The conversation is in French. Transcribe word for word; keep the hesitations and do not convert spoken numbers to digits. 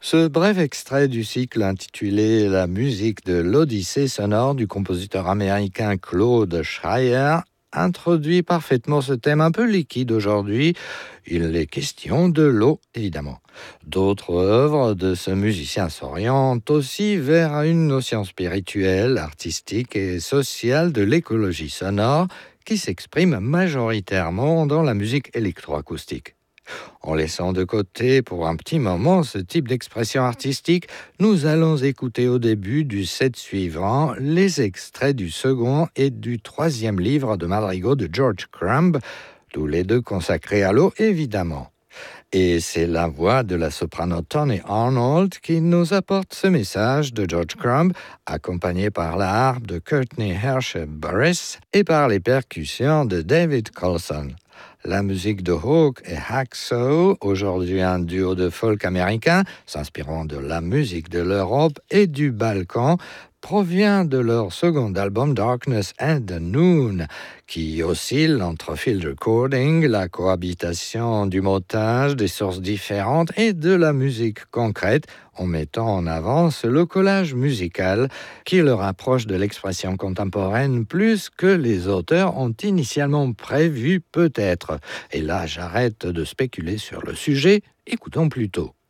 Ce bref extrait du cycle intitulé La musique de l'Odyssée sonore du compositeur américain Claude Schreier introduit parfaitement ce thème un peu liquide aujourd'hui. Il est question de l'eau, évidemment. D'autres œuvres de ce musicien s'orientent aussi vers une notion spirituelle, artistique et sociale de l'écologie sonore qui s'exprime majoritairement dans la musique électroacoustique. En laissant de côté pour un petit moment ce type d'expression artistique, nous allons écouter au début du set suivant les extraits du second et du troisième livre de madrigaux de George Crumb, tous les deux consacrés à l'eau évidemment. Et c'est la voix de la soprano Tony Arnold qui nous apporte ce message de George Crumb, accompagné par la harpe de Courtney Hersh-Burris et par les percussions de David Colson. La musique de Hawk et Hacksaw, aujourd'hui un duo de folk américain, s'inspirant de la musique de l'Europe et du Balkan, provient de leur second album Darkness and the Noon, qui oscille entre field recording, la cohabitation du montage, des sources différentes et de la musique concrète, en mettant en avant le collage musical qui le rapproche de l'expression contemporaine plus que les auteurs ont initialement prévu peut-être. Et là, j'arrête de spéculer sur le sujet, écoutons plutôt.